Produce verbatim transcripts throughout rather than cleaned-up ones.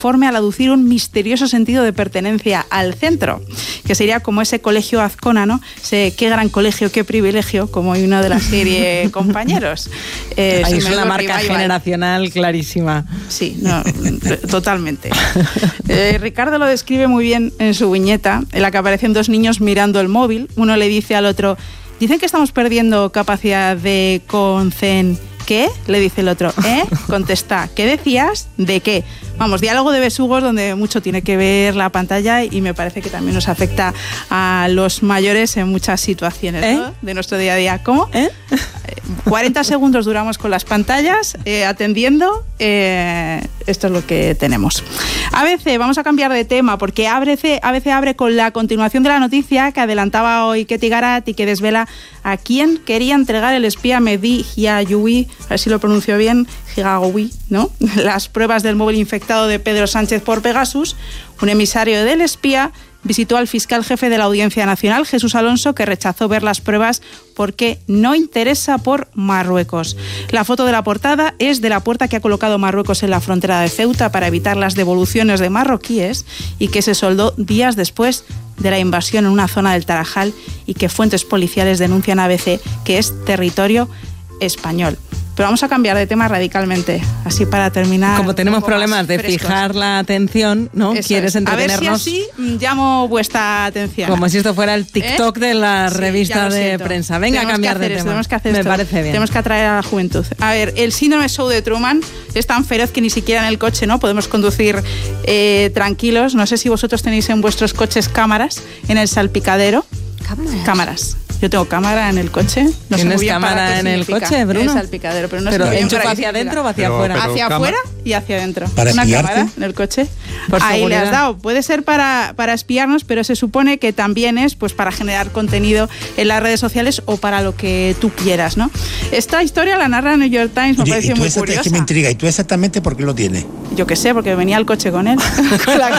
forme al aducir un misterioso sentido de pertenencia al centro, que sería como ese colegio Azcona, ¿no? Ese qué gran colegio, qué privilegio, como hay uno de la serie Compañeros. Eh, Ahí es una marca revival. generacional clarísima. Sí, no, totalmente. Eh, Ricardo lo describe muy bien en su viñeta, en la que aparecen dos niños mirando el móvil. Uno le dice al otro, dicen que estamos perdiendo capacidad de concen... ¿Qué? Le dice el otro. ¿Eh? Contesta. ¿Qué decías? ¿De qué? Vamos, diálogo de besugos donde mucho tiene que ver la pantalla y me parece que también nos afecta a los mayores en muchas situaciones, ¿eh? ¿no? De nuestro día a día. ¿Cómo? ¿Eh? cuarenta segundos duramos con las pantallas eh, atendiendo. Eh, esto es lo que tenemos. A B C, vamos a cambiar de tema porque A B C, A B C abre con la continuación de la noticia que adelantaba hoy Ketty Garat y que desvela a quién quería entregar el espía Mehdi Hiayoui, a ver si lo pronuncio bien, Hiayoui, ¿no? Las pruebas del móvil infectado de Pedro Sánchez por Pegasus. Un emisario del espía visitó al fiscal jefe de la Audiencia Nacional, Jesús Alonso, que rechazó ver las pruebas porque no interesa por Marruecos. La foto de la portada es de la puerta que ha colocado Marruecos en la frontera de Ceuta para evitar las devoluciones de marroquíes y que se soldó días después de la invasión en una zona del Tarajal y que fuentes policiales denuncian a A B C que es territorio español. Pero vamos a cambiar de tema radicalmente, así para terminar. Como tenemos problemas de frescos. Fijar la atención, ¿no? Eso ¿Quieres es. entretenernos? A ver si así llamo vuestra atención. Como si esto fuera el TikTok ¿Eh? de la sí, revista de prensa. Venga, tenemos a cambiar de eso, tema. Tenemos que hacer Me esto. parece bien. Tenemos que atraer a la juventud. A ver, el síndrome show de Truman es tan feroz que ni siquiera en el coche, ¿no? Podemos conducir eh, tranquilos. No sé si vosotros tenéis en vuestros coches cámaras en el salpicadero. Cámaras. Cámaras. Yo tengo cámara en el coche. No ¿Tienes sé cámara en el coche, Bruno? En el salpicadero, pero no pero sé ¿enchufa hacia adentro o hacia pero, afuera? Pero hacia cama... afuera y hacia adentro. ¿Para Una espiarte? cámara en el coche. Por Ahí seguridad. le has dado. Puede ser para, para espiarnos, pero se supone que también es pues para generar contenido en las redes sociales o para lo que tú quieras, ¿no? Esta historia la narra New York Times, me Oye, pareció y tú muy esa, curiosa. Es que me intriga. ¿Y tú exactamente por qué lo tienes? Yo qué sé, porque venía al coche con él, con la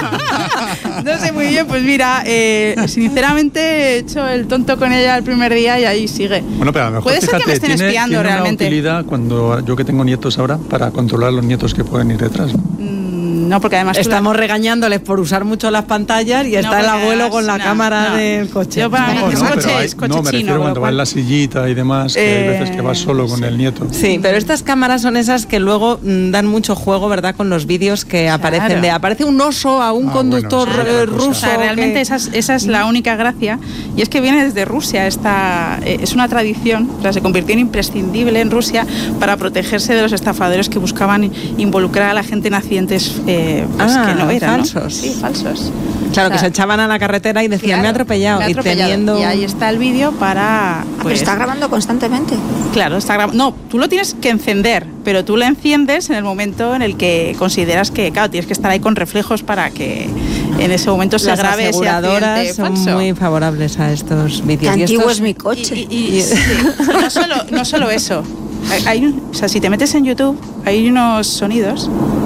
cámara. No sé muy bien, pues mira, eh, sinceramente he hecho el tonto con ella el primer día y ahí sigue. Bueno, pero a lo mejor, puede fíjate, ser que me estén tiene, espiando tiene realmente. Una utilidad cuando yo que tengo nietos ahora para controlar a los nietos que pueden ir detrás. Mm, no, porque además estamos la... regañándoles por usar mucho las pantallas y no, está el abuelo con la no, cámara no. del coche. Yo para mí No, es no, coche, pero hay, es coche no, me chino. refiero cuando cual... va en la sillita y demás, que eh, hay veces que vas solo con sí. el nieto. Sí, pero estas cámaras son esas que luego mm, dan mucho juego, ¿verdad? Con los vídeos que Claro. aparecen de aparece un oso a un Ah, conductor bueno, sí, eh, otra cosa. ruso. O sea, realmente que... esa es, esa es la única gracia y es que viene desde Rusia. Esta, eh, es una tradición, o sea, se convirtió en imprescindible en Rusia para protegerse de los estafadores que buscaban involucrar a la gente en accidentes eh, pues, ah, que no eran, falsos. ¿no? Sí, falsos. Claro, O sea, que se echaban a la carretera y decían, claro, me ha atropellado. me ha Y atropellado. teniendo... Y ahí está el vídeo para... Pero Pues, está grabando constantemente. Claro, está grabando. No, tú lo tienes que encender, pero tú lo enciendes en el momento en el que consideras que, claro, tienes que estar ahí con reflejos para que en ese momento se Las grabe ese aseguradoras accidente son falso. muy favorables a estos Qué vídeos. Y antiguo estos- es mi coche. Y, y- y- sí, no, solo, no solo eso. Hay, hay un, o sea, si te metes en YouTube, hay unos sonidos.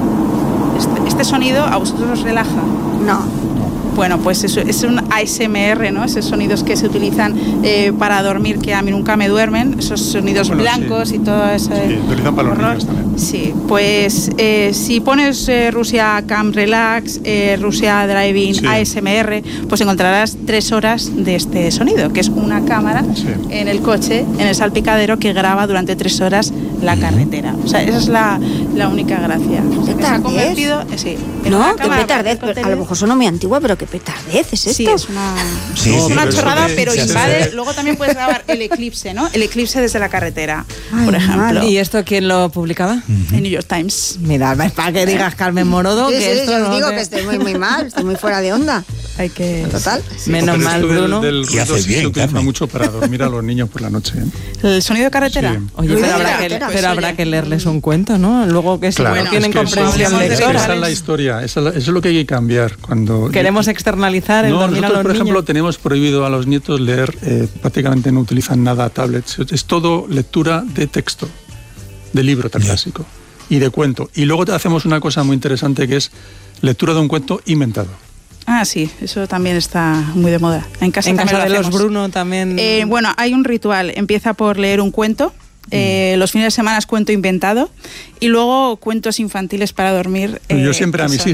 Este, este sonido a vosotros os relaja. No. Bueno, pues eso es un A S M R, ¿no? Esos sonidos que se utilizan eh, para dormir, que a mí nunca me duermen, esos sonidos Bueno, blancos sí. y todo eso. Sí, utilizan para los horror. niños también. Sí, pues eh, si pones eh, Rusia Cam Relax, eh, Rusia Driving Sí. A S M R, pues encontrarás tres horas de este sonido, que es una cámara Sí. en el coche, en el salpicadero, que graba durante tres horas la carretera. O sea, esa es la, la única gracia. O sea, que se ha petardez. convertido, eh, sí, en una No, qué cámara petardez. para hacer A lo mejor suena muy antigua, pero qué petardez es esto. Sí, es una, Sí, es sí, una pero eso chorrada, de- pero se- invade. se- Luego también puedes grabar el eclipse, ¿no? El eclipse desde la carretera, Ay, por ejemplo. madre. ¿Y esto quién lo publicaba? En New York Times. Mira, es para que digas Carmen Morodo Sí, que sí, esto yo no digo te- que estoy muy, muy mal, estoy muy fuera de onda. Hay que. Total. Menos Pero mal, esto del- Bruno. Del, Y ruido haces sí bien, se utiliza Carmen. mucho para dormir a los niños por la noche. ¿eh? El sonido de carretera. Sí. Oye, Ruido pero de habrá, que, carretera. pero Pues, habrá oye. que leerles un cuento, ¿no? Luego que si Claro, no Bueno, tienen es que eso- comprensión hablemos de es que lectora. esa es la historia, esa, es la- eso es lo que hay que cambiar. Cuando Queremos externalizar el no, dormir a nosotros, los por ejemplo, niños. tenemos prohibido a los nietos leer, eh, prácticamente no utilizan nada tablets, es todo lectura de texto, de libro tan clásico y de cuento. Y luego te hacemos una cosa muy interesante que es lectura de un cuento inventado. Ah, sí, eso también está muy de moda. En casa, En también casa lo de los hacemos. Bruno también. Eh, bueno, hay un ritual. Empieza por leer un cuento Eh, los fines de semana es cuento inventado y luego cuentos infantiles para dormir. Yo eh, siempre a mis son...